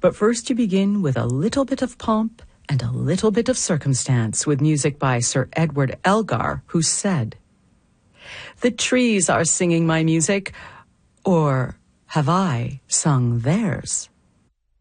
But first you begin with a little bit of pomp and a little bit of circumstance with music by Sir Edward Elgar, who said, "The trees are singing my music, or have I sung theirs?"